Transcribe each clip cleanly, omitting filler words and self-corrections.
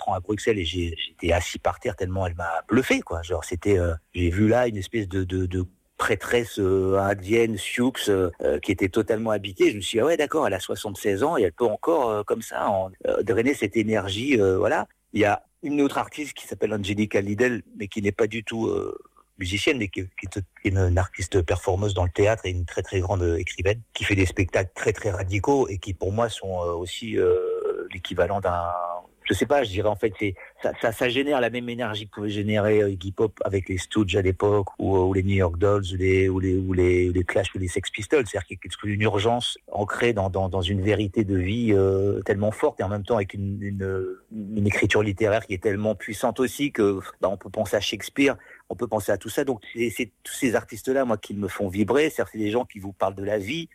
4 ans à Bruxelles et j'étais assis par terre tellement elle m'a bluffé, quoi. Genre, c'était, j'ai vu là une espèce de prêtresse indienne, Sioux, qui était totalement habitée. Je me suis dit, ah ouais, d'accord, elle a 76 ans et elle peut encore, comme ça, drainer cette énergie, voilà. Il y a une autre artiste qui s'appelle Angelica Lidl, mais qui n'est pas du tout musicienne, mais qui est une artiste performeuse dans le théâtre et une très très grande écrivaine, qui fait des spectacles très très radicaux et qui pour moi sont aussi l'équivalent d'un... Je sais pas, je dirais en fait, ça génère la même énergie que pouvait générer Iggy Pop avec les Stooges à l'époque, ou les New York Dolls, ou les Clash, ou les Sex Pistols. C'est-à-dire qu'il y a une urgence ancrée dans une vérité de vie tellement forte, et en même temps avec une écriture littéraire qui est tellement puissante aussi que on peut penser à Shakespeare, on peut penser à tout ça. Donc c'est tous ces artistes-là, moi, qui me font vibrer. C'est-à-dire c'est des gens qui vous parlent de la vie,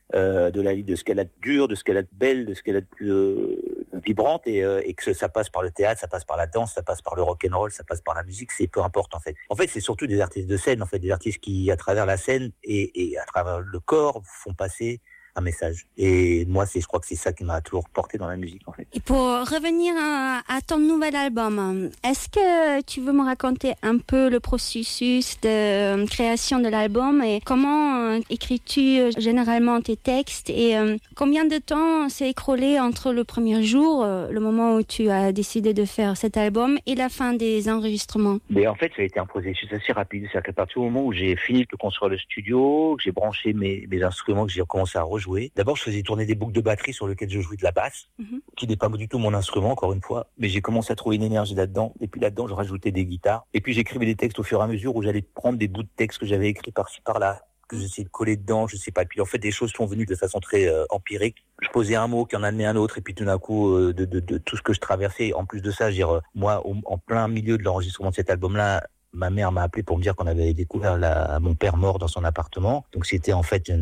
de ce qu'elle a de dur, de ce qu'elle a de belle, de ce qu'elle a de plus vibrante, et que ça passe par le théâtre, ça passe par la danse, ça passe par le rock'n'roll, ça passe par la musique, c'est peu importe en fait. En fait, c'est surtout des artistes de scène, en fait, des artistes qui, à travers la scène et à travers le corps, font passer un message. Et moi, je crois que c'est ça qui m'a toujours porté dans la musique, en fait. Et pour revenir à ton nouvel album, est-ce que tu veux me raconter un peu le processus de création de l'album et comment écris-tu généralement tes textes et combien de temps s'est écoulé entre le premier jour, le moment où tu as décidé de faire cet album, et la fin des enregistrements? Mais en fait, ça a été un processus assez rapide. C'est-à-dire qu'à partir du moment où j'ai fini de construire le studio, que j'ai branché mes instruments, que j'ai commencé à rejouer, d'abord je faisais tourner des boucles de batterie sur lesquelles je jouais de la basse, qui n'est pas du tout mon instrument, encore une fois, mais j'ai commencé à trouver une énergie là-dedans, et puis là-dedans je rajoutais des guitares, et puis j'écrivais des textes au fur et à mesure où j'allais prendre des bouts de textes que j'avais écrits par-ci par-là, que j'essayais de coller dedans, je sais pas. Et puis en fait, des choses sont venues de façon très empirique. Je posais un mot qui en amenait un autre, et puis tout d'un coup, de tout ce que je traversais. En plus de ça, moi, en plein milieu de l'enregistrement de cet album-là, ma mère m'a appelé pour me dire qu'on avait découvert mon père mort dans son appartement. Donc c'était en fait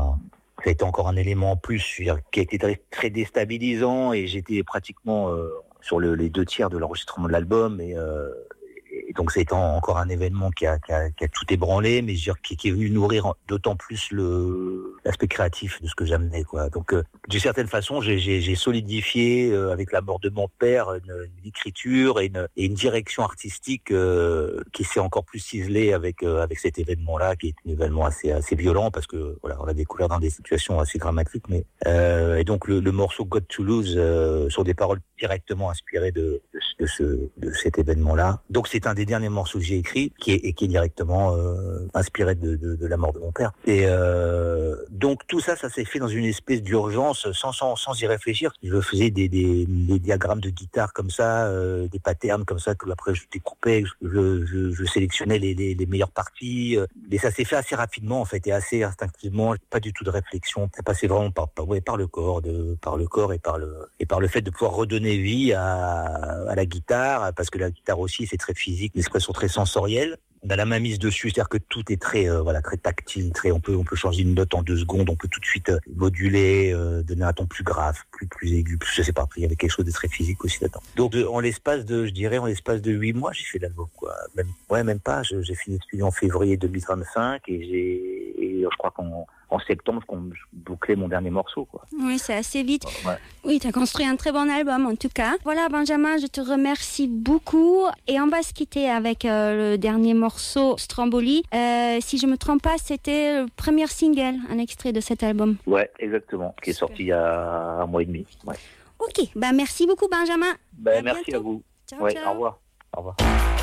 ça a été encore un élément en plus, qui a été très, très déstabilisant, et j'étais pratiquement sur les 2/3 de l'enregistrement de l'album, et donc ça a été encore un événement qui a tout ébranlé, mais qui est venu nourrir d'autant plus l'aspect créatif de ce que j'amenais, quoi. Donc d'une certaine façon, j'ai solidifié avec la mort de mon père une écriture et une direction artistique qui s'est encore plus ciselée avec cet événement-là, qui est un événement assez violent, parce que voilà, on l'a découvert dans des situations assez dramatiques, mais et donc le morceau Got to Lose sont des paroles directement inspirées de cet événement-là. Donc c'est un des derniers morceaux que j'ai écrit qui est directement inspiré de la mort de mon père. Et donc tout ça s'est fait dans une espèce d'urgence, sans y réfléchir. Je faisais des diagrammes de guitare comme ça, des patterns comme ça, que après je découpais, je sélectionnais les meilleures parties. Et ça s'est fait assez rapidement en fait, et assez instinctivement, pas du tout de réflexion. Ça passait vraiment par le corps, et par le fait de pouvoir redonner vie à la guitare, parce que la guitare aussi c'est très physique, une expression très sensorielle. On a la main mise dessus, c'est-à-dire que tout est très très tactile, on peut changer une note en 2 secondes, on peut tout de suite moduler, donner un ton plus grave, plus aigu, je sais pas, il y avait quelque chose de très physique aussi là-dedans. Donc en l'espace de 8 mois, j'ai fait l'album, quoi. Même pas, j'ai fini le studio en février 2025, et je crois qu'en septembre, je bouclais mon dernier morceau, quoi. Oui, c'est assez vite. Ouais. Oui, tu as construit un très bon album, en tout cas. Voilà, Benjamin, je te remercie beaucoup. Et on va se quitter avec le dernier morceau, Stromboli. Si je me trompe pas, c'était le premier single, un extrait de cet album. Ouais, exactement, qui est sorti il y a 1 mois et demi. Ouais. Ok, merci beaucoup, Benjamin. Merci à vous. Ciao, Ouais, ciao. au revoir.